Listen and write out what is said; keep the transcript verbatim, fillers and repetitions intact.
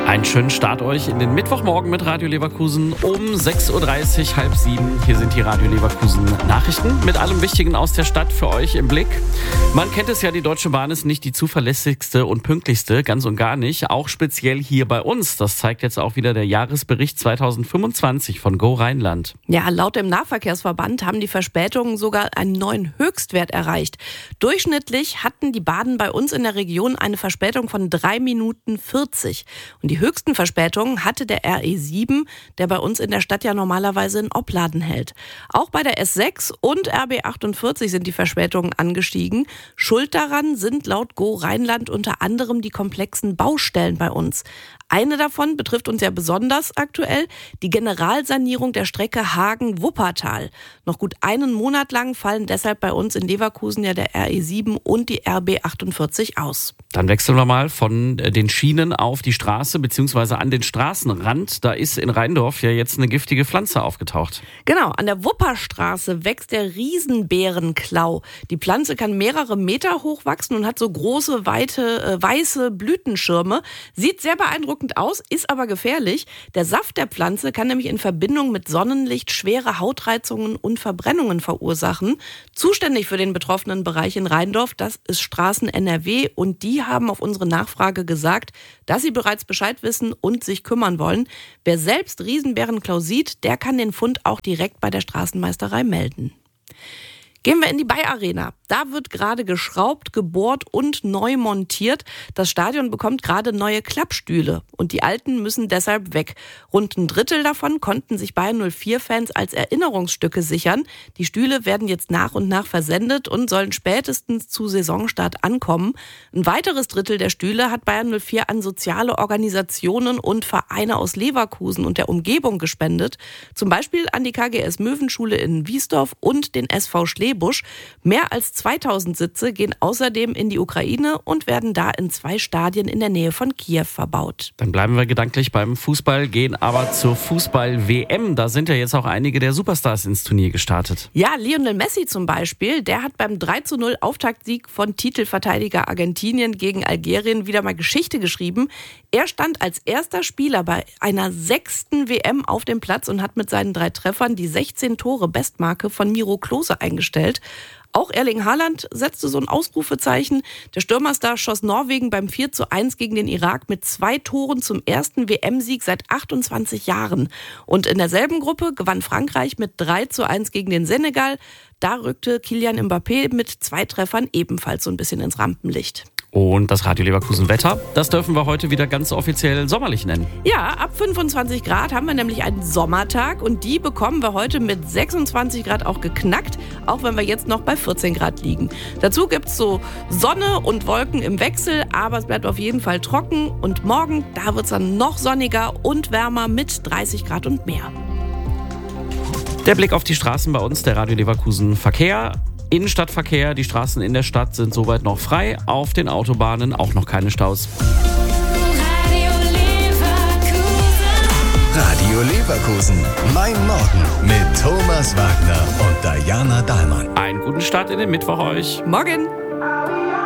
Einen schönen Start euch in den Mittwochmorgen mit Radio Leverkusen um sechs Uhr dreißig, halb sieben. Hier sind die Radio Leverkusen Nachrichten mit allem Wichtigen aus der Stadt für euch im Blick. Man kennt es ja, die Deutsche Bahn ist nicht die zuverlässigste und pünktlichste, ganz und gar nicht. Auch speziell hier bei uns. Das zeigt jetzt auch wieder der Jahresbericht zwanzig fünfundzwanzig von Go Rheinland. Ja, laut dem Nahverkehrsverband haben die Verspätungen sogar einen neuen Höchstwert erreicht. Durchschnittlich hatten die Bahnen bei uns in der Region eine Verspätung von drei Minuten vierzig. Und die Die höchsten Verspätungen hatte der R E sieben, der bei uns in der Stadt ja normalerweise in Opladen hält. Auch bei der S sechs und R B achtundvierzig sind die Verspätungen angestiegen. Schuld daran sind laut Go Rheinland unter anderem die komplexen Baustellen bei uns. Eine davon betrifft uns ja besonders aktuell, die Generalsanierung der Strecke Hagen-Wuppertal. Noch gut einen Monat lang fallen deshalb bei uns in Leverkusen ja der R E sieben und die R B achtundvierzig aus. Dann wechseln wir mal von den Schienen auf die Straße bzw. an den Straßenrand. Da ist in Rheindorf ja jetzt eine giftige Pflanze aufgetaucht. Genau, an der Wupperstraße wächst der Riesenbeerenklau. Die Pflanze kann mehrere Meter hoch wachsen und hat so große, weite, äh, weiße Blütenschirme. Sieht sehr beeindruckend aus, ist aber gefährlich. Der Saft der Pflanze kann nämlich in Verbindung mit Sonnenlicht schwere Hautreizungen und Verbrennungen verursachen. Zuständig für den betroffenen Bereich in Rheindorf, das ist Straßen N R W, und die haben auf unsere Nachfrage gesagt, dass sie bereits Bescheid wissen und sich kümmern wollen. Wer selbst Riesenbeerenklau sieht, der kann den Fund auch direkt bei der Straßenmeisterei melden. Gehen wir in die Bay-Arena. Da wird gerade geschraubt, gebohrt und neu montiert. Das Stadion bekommt gerade neue Klappstühle und die alten müssen deshalb weg. Rund ein Drittel davon konnten sich Bayern null vier-Fans als Erinnerungsstücke sichern. Die Stühle werden jetzt nach und nach versendet und sollen spätestens zu Saisonstart ankommen. Ein weiteres Drittel der Stühle hat Bayern null vier an soziale Organisationen und Vereine aus Leverkusen und der Umgebung gespendet. Zum Beispiel an die K G S Möwenschule in Wiesdorf und den S V Schlebusch. Mehr als zweitausend Sitze gehen außerdem in die Ukraine und werden da in zwei Stadien in der Nähe von Kiew verbaut. Dann bleiben wir gedanklich beim Fußball, gehen aber zur Fußball-W M. Da sind ja jetzt auch einige der Superstars ins Turnier gestartet. Ja, Lionel Messi zum Beispiel, der hat beim drei zu null Auftaktsieg von Titelverteidiger Argentinien gegen Algerien wieder mal Geschichte geschrieben. Er stand als erster Spieler bei einer sechsten W M auf dem Platz und hat mit seinen drei Treffern die sechzehn Tore Bestmarke von Miro Klose eingestellt. Auch Erling Haaland setzte so ein Ausrufezeichen. Der Stürmerstar schoss Norwegen beim vier zu eins gegen den Irak mit zwei Toren zum ersten W M-Sieg seit achtundzwanzig Jahren. Und in derselben Gruppe gewann Frankreich mit drei zu eins gegen den Senegal. Da rückte Kylian Mbappé mit zwei Treffern ebenfalls so ein bisschen ins Rampenlicht. Und das Radio Leverkusen Wetter, das dürfen wir heute wieder ganz offiziell sommerlich nennen. Ja, ab fünfundzwanzig Grad haben wir nämlich einen Sommertag und die bekommen wir heute mit sechsundzwanzig Grad auch geknackt, auch wenn wir jetzt noch bei vierzehn Grad liegen. Dazu gibt's so Sonne und Wolken im Wechsel, aber es bleibt auf jeden Fall trocken und morgen, da wird's dann noch sonniger und wärmer mit dreißig Grad und mehr. Der Blick auf die Straßen bei uns, der Radio Leverkusen Verkehr. Innenstadtverkehr, die Straßen in der Stadt sind soweit noch frei, auf den Autobahnen auch noch keine Staus. Radio Leverkusen. Radio Leverkusen. Mein Morgen mit Thomas Wagner und Diana Dahlmann. Einen guten Start in den Mittwoch euch. Morgen!